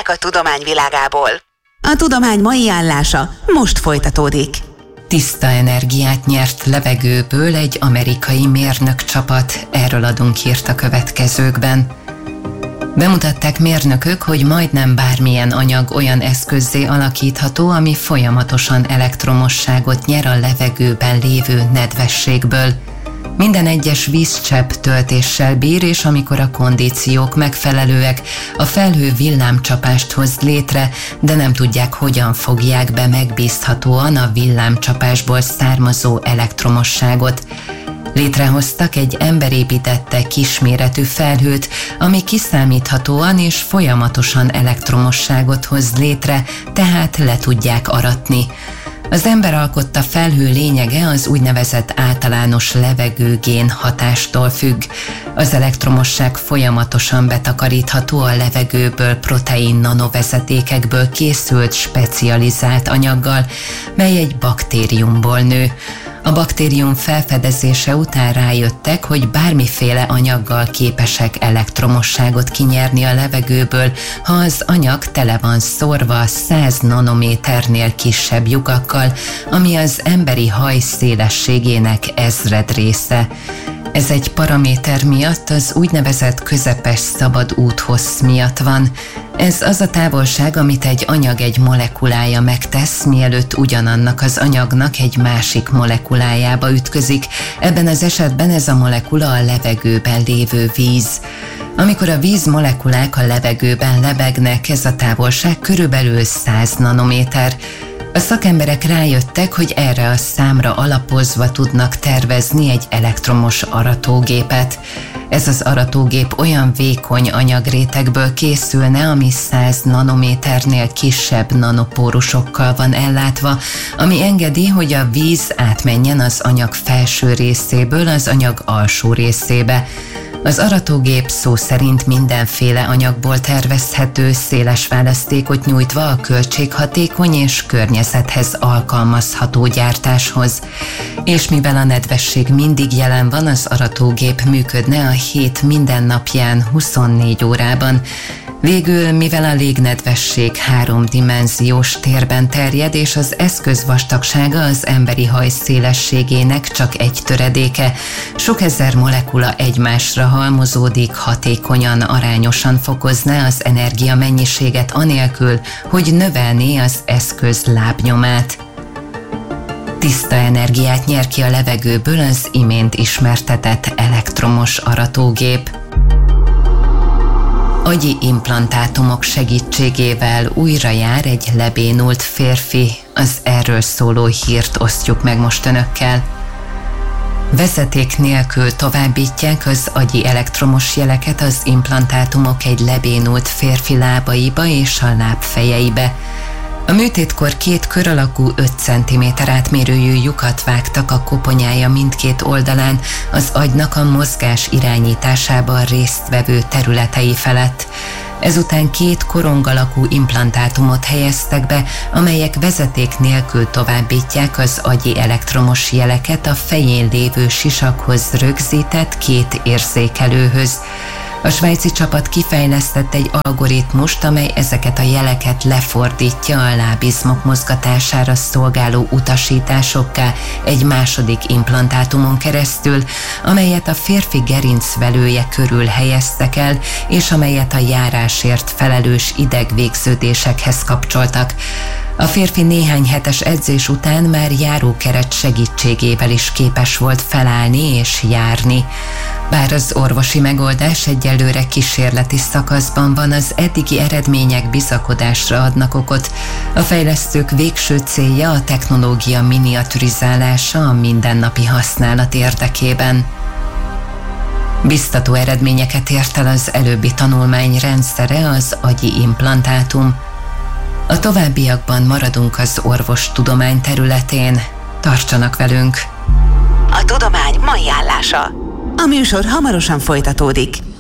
Hírek a tudomány világából. A tudomány mai állása most folytatódik. Tiszta energiát nyert levegőből egy amerikai mérnökcsapat, erről adunk hírt a következőkben. Bemutatták mérnökök, hogy majdnem bármilyen anyag olyan eszközzé alakítható, ami folyamatosan elektromosságot nyer a levegőben lévő nedvességből. Minden egyes vízcsepp töltéssel bír, és amikor a kondíciók megfelelőek, a felhő villámcsapást hoz létre, de nem tudják, hogyan fogják be megbízhatóan a villámcsapásból származó elektromosságot. Létrehoztak egy emberépítette kisméretű felhőt, ami kiszámíthatóan és folyamatosan elektromosságot hoz létre, tehát le tudják aratni. Az ember alkotta felhő lényege az úgynevezett általános levegőgén hatástól függ. Az elektromosság folyamatosan betakarítható a levegőből protein nanovezetékekből készült specializált anyaggal, mely egy baktériumból nő. A baktérium felfedezése után rájöttek, hogy bármiféle anyaggal képesek elektromosságot kinyerni a levegőből, ha az anyag tele van szórva 100 nanométernél kisebb lyukakkal, ami az emberi haj szélességének ezredrésze. Ez egy paraméter miatt, az úgynevezett közepes szabad úthossz miatt van. Ez az a távolság, amit egy anyag egy molekulája megtesz, mielőtt ugyanannak az anyagnak egy másik molekulájába ütközik. Ebben az esetben ez a molekula a levegőben lévő víz. Amikor a víz molekulák a levegőben lebegnek, ez a távolság körülbelül 100 nanométer. A szakemberek rájöttek, hogy erre a számra alapozva tudnak tervezni egy elektromos aratógépet. Ez az aratógép olyan vékony anyagrétegből készülne, ami 100 nanométernél kisebb nanopórusokkal van ellátva, ami engedi, hogy a víz átmenjen az anyag felső részéből az anyag alsó részébe. Az aratógép szó szerint mindenféle anyagból tervezhető, széles választékot nyújtva a költséghatékony és környezethez alkalmazható gyártáshoz. És mivel a nedvesség mindig jelen van, az aratógép működne a hét minden napján 24 órában. Végül, mivel a légnedvesség 3-dimenziós térben terjed, és az eszköz vastagsága az emberi haj szélességének csak egy töredéke, sok ezer molekula egymásra halmozódik, hatékonyan, arányosan fokozná az energia mennyiséget anélkül, hogy növelné az eszköz lábnyomát. Tiszta energiát nyer ki a levegőből az imént ismertetett elektromos aratógép. Agyi implantátumok segítségével újra jár egy lebénult férfi. Az erről szóló hírt osztjuk meg most önökkel. Vezeték nélkül továbbítják az agyi elektromos jeleket az implantátumok egy lebénult férfi lábaiba és a lábfejeibe. A műtétkor 2 kör alakú 5 cm átmérőjű lyukat vágtak a koponyája mindkét oldalán az agynak a mozgás irányításában résztvevő területei felett. Ezután 2 korong alakú implantátumot helyeztek be, amelyek vezeték nélkül továbbítják az agyi elektromos jeleket a fején lévő sisakhoz rögzített 2 érzékelőhöz. A svájci csapat kifejlesztett egy algoritmust, amely ezeket a jeleket lefordítja a lábizmok mozgatására szolgáló utasításokká egy második implantátumon keresztül, amelyet a férfi gerincvelője körül helyeztek el, és amelyet a járásért felelős idegvégződésekhez kapcsoltak. A férfi néhány hetes edzés után már járókeret segítségével is képes volt felállni és járni. Bár az orvosi megoldás egyelőre kísérleti szakaszban van, az eddigi eredmények bizakodásra adnak okot. A fejlesztők végső célja a technológia miniaturizálása a mindennapi használat érdekében. Biztató eredményeket ért el az előbbi tanulmány rendszere, az agyi implantátum. A továbbiakban maradunk az orvostudomány területén. Tartsanak velünk! A tudomány mai állása. A műsor hamarosan folytatódik.